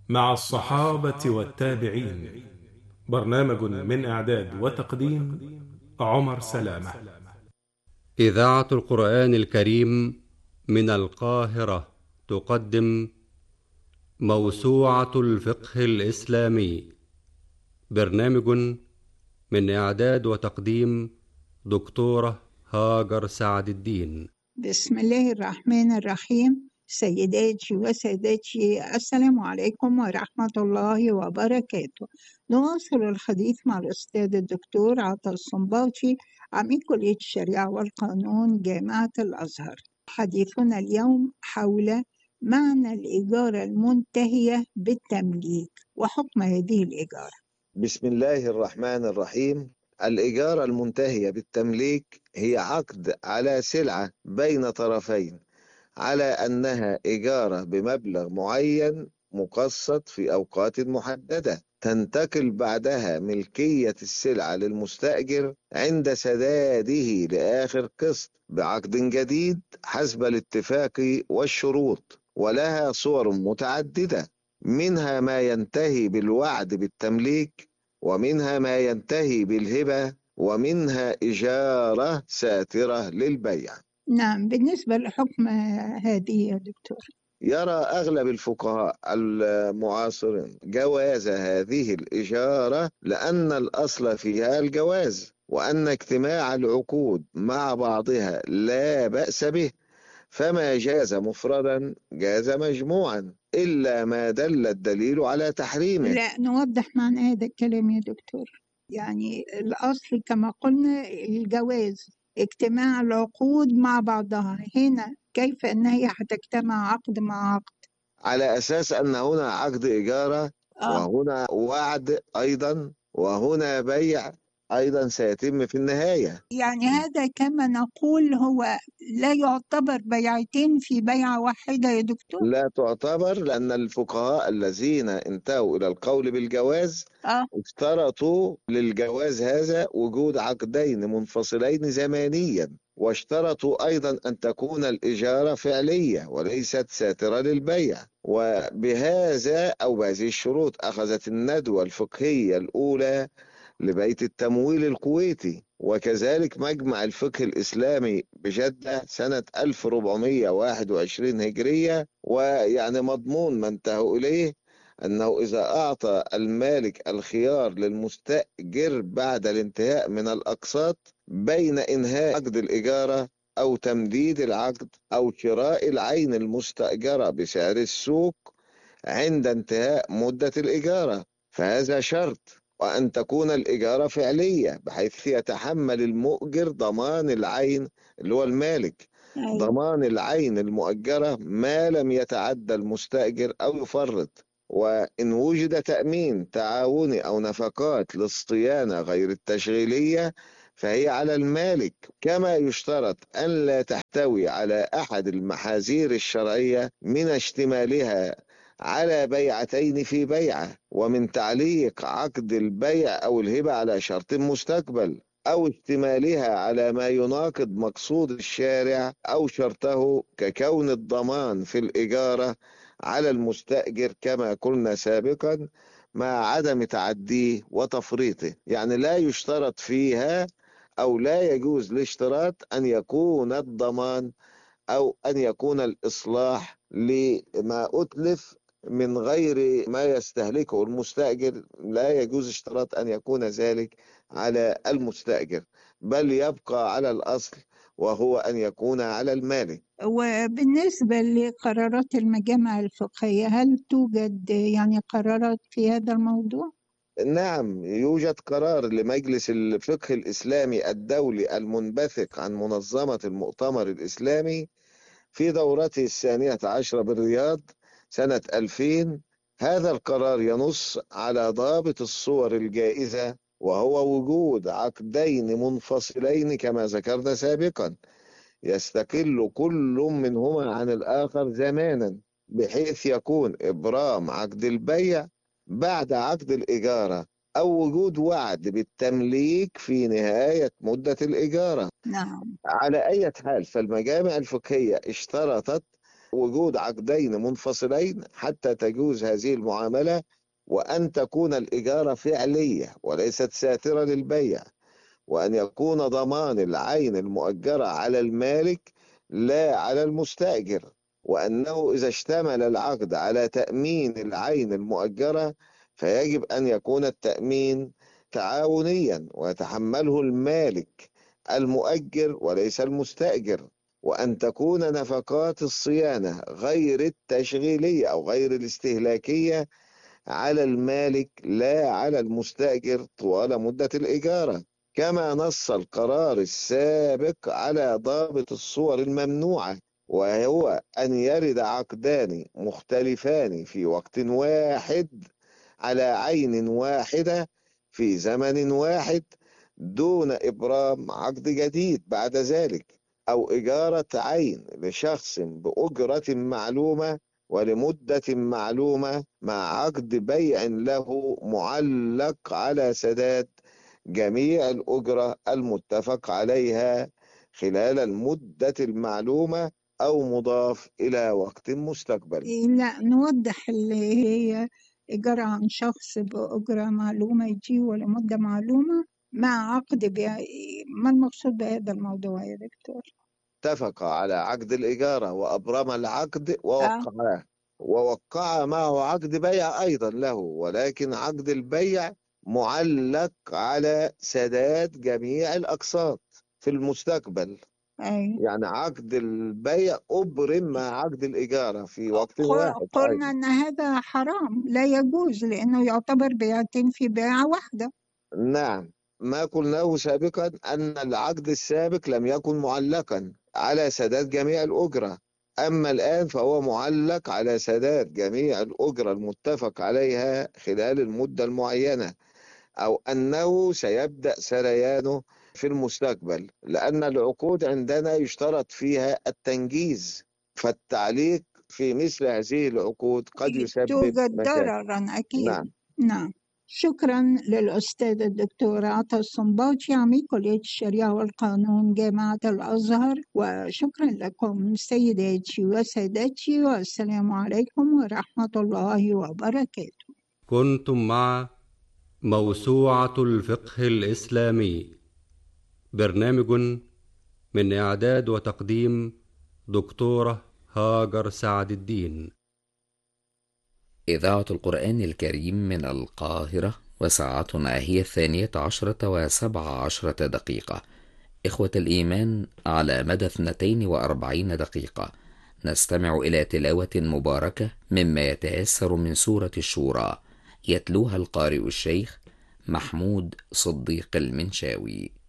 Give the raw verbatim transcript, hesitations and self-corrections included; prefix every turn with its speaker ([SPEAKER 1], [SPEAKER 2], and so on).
[SPEAKER 1] مع الصحابة والتابعين. برنامج من إعداد وتقديم عمر سلامة.
[SPEAKER 2] إذاعة القرآن الكريم من القاهرة تقدم موسوعة الفقه الإسلامي. برنامج من إعداد وتقديم دكتورة هاجر سعد الدين.
[SPEAKER 3] بسم الله الرحمن الرحيم. سيداتي وسادتي، السلام عليكم ورحمة الله وبركاته. نواصل الحديث مع الأستاذ الدكتور عطا الصنباطي، عميد كلية الشريعة والقانون جامعة الأزهر. حديثنا اليوم حول معنى الإيجار المنتهية بالتمليك وحكم هذه الإيجار.
[SPEAKER 4] بسم الله الرحمن الرحيم. الإيجار المنتهية بالتمليك هي عقد على سلعة بين طرفين على أنها إيجارة بمبلغ معين مقسط في أوقات محددة، تنتقل بعدها ملكية السلعة للمستأجر عند سداده لآخر قسط بعقد جديد حسب الاتفاق والشروط، ولها صور متعددة، منها ما ينتهي بالوعد بالتمليك، ومنها ما ينتهي بالهبة، ومنها إجارة ساترة للبيع.
[SPEAKER 3] نعم، بالنسبة لحكم هذه يا دكتور،
[SPEAKER 4] يرى أغلب الفقهاء المعاصرين جواز هذه الإجارة لأن الأصل فيها الجواز، وأن اجتماع العقود مع بعضها لا بأس به، فما جاز مفردا جاز مجموعا إلا ما دل الدليل على تحريمه.
[SPEAKER 3] لا نوضح معنى هذا الكلام يا دكتور. يعني الأصل كما قلنا الجواز، اجتماع العقود مع بعضها، هنا كيف أن هي هتجتمع عقد مع عقد؟
[SPEAKER 4] على أساس أن هنا عقد إجارة،
[SPEAKER 3] آه.
[SPEAKER 4] وهنا وعد أيضا، وهنا بيع أيضا سيتم في النهاية.
[SPEAKER 3] يعني هذا كما نقول هو لا يعتبر بيعتين في بيعة واحدة يا دكتور؟
[SPEAKER 4] لا تعتبر، لأن الفقهاء الذين انتهوا إلى القول بالجواز
[SPEAKER 3] آه.
[SPEAKER 4] اشترطوا للجواز هذا وجود عقدين منفصلين زمانيا، واشترطوا أيضا أن تكون الإجارة فعلية وليست ساترة للبيع. وبهذا أو بهذه الشروط أخذت الندوة الفقهية الأولى لبيت التمويل الكويتي، وكذلك مجمع الفقه الإسلامي بجدة سنة ألف وأربعمائة وواحد وعشرين هجرية. ويعني مضمون ما انتهوا إليه أنه إذا أعطى المالك الخيار للمستأجر بعد الانتهاء من الأقساط بين إنهاء عقد الإجارة أو تمديد العقد أو شراء العين المستأجرة بسعر السوق عند انتهاء مدة الإجارة، فهذا شرط، وأن تكون الإجارة فعلية بحيث يتحمل المؤجر ضمان العين اللي هو المالك،
[SPEAKER 3] أيوة.
[SPEAKER 4] ضمان العين المؤجرة ما لم يتعدى المستأجر أو يفرط. وإن وجد تأمين تعاوني أو نفقات للصيانة غير التشغيلية فهي على المالك، كما يشترط أن لا تحتوي على أحد المحاذير الشرعية من اشتمالها على بيعتين في بيعة، ومن تعليق عقد البيع أو الهبة على شرط مستقبل، أو اشتمالها على ما يناقض مقصود الشارع أو شرطه ككون الضمان في الإجارة على المستأجر كما قلنا سابقا مع عدم تعديه وتفريطه. يعني لا يشترط فيها أو لا يجوز الاشتراط أن يكون الضمان أو أن يكون الإصلاح لما أتلف من غير ما يستهلكه المستأجر، لا يجوز اشتراط أن يكون ذلك على المستأجر، بل يبقى على الأصل وهو أن يكون على المالك.
[SPEAKER 3] وبالنسبة لقرارات المجامع الفقهية، هل توجد يعني قرارات في هذا الموضوع؟
[SPEAKER 4] نعم، يوجد قرار لمجلس الفقه الإسلامي الدولي المنبثق عن منظمة المؤتمر الإسلامي في دورته الثانية عشرة بالرياض سنة ألفين. هذا القرار ينص على ضابط الصور الجائزة، وهو وجود عقدين منفصلين كما ذكرنا سابقا يستقل كل منهما عن الآخر زمانا، بحيث يكون إبرام عقد البيع بعد عقد الإجارة، أو وجود وعد بالتمليك في نهاية مدة الإجارة.
[SPEAKER 3] نعم.
[SPEAKER 4] على أي حال فالمجامع الفقهية اشترطت وجود عقدين منفصلين حتى تجوز هذه المعاملة، وأن تكون الإجارة فعلية وليست ساترة للبيع، وأن يكون ضمان العين المؤجرة على المالك لا على المستأجر، وأنه إذا اشتمل العقد على تأمين العين المؤجرة فيجب أن يكون التأمين تعاونيا ويتحمله المالك المؤجر وليس المستأجر، وأن تكون نفقات الصيانة غير التشغيلية أو غير الاستهلاكية على المالك لا على المستأجر طوال مدة الإجارة. كما نص القرار السابق على ضابط الصور الممنوعة، وهو أن يرد عقدان مختلفان في وقت واحد على عين واحدة في زمن واحد دون إبرام عقد جديد بعد ذلك، أو إجارة عين لشخص بأجرة معلومة ولمدة معلومة مع عقد بيع له معلق على سداد جميع الأجرة المتفق عليها خلال المدة المعلومة أو مضاف إلى وقت مستقبل.
[SPEAKER 3] لا، نوضح اللي هي إيجار عن شخص بأجرة معلومة يجي ولمدة معلومة مع عقد بيع. ما المقصود بهذا الموضوع يا دكتور؟
[SPEAKER 4] اتفق على عقد الإجارة وأبرم العقد ووقعاه
[SPEAKER 3] آه.
[SPEAKER 4] ووقع معه عقد بيع أيضا له، ولكن عقد البيع معلق على سداد جميع الأقساط في المستقبل.
[SPEAKER 3] أي.
[SPEAKER 4] يعني عقد البيع أبرم مع عقد الإجارة في وقت واحد.
[SPEAKER 3] قلنا أن هذا حرام، لا يجوز، لأنه يعتبر بيعتين في بيعة واحدة.
[SPEAKER 4] نعم، ما قلناه سابقا أن العقد السابق لم يكن معلقا على سداد جميع الأجرة، أما الآن فهو معلق على سداد جميع الأجرة المتفق عليها خلال المدة المعينة، أو أنه سيبدأ سريانه في المستقبل، لأن العقود عندنا يشترط فيها التنجيز، فالتعليق في مثل هذه العقود قد يسبب
[SPEAKER 3] توجد
[SPEAKER 4] مشاكل.
[SPEAKER 3] ضررا أكيد.
[SPEAKER 4] نعم.
[SPEAKER 3] نعم. شكرا للأستاذ الدكتور عطا الصنباطي عميد كلية الشريعة والقانون جامعة الأزهر، وشكرا لكم سيداتي وسادتي، والسلام عليكم ورحمة الله وبركاته.
[SPEAKER 2] كنتم مع موسوعة الفقه الإسلامي، برنامج من إعداد وتقديم دكتورة هاجر سعد الدين.
[SPEAKER 5] إذاعة القرآن الكريم من القاهرة، وساعتنا هي الثانية عشرة وسبع عشرة دقيقة. إخوة الإيمان، على مدى اثنتين وأربعين دقيقة نستمع إلى تلاوة مباركة مما يتيسر من سورة الشورى، يتلوها القارئ الشيخ محمود صديق المنشاوي.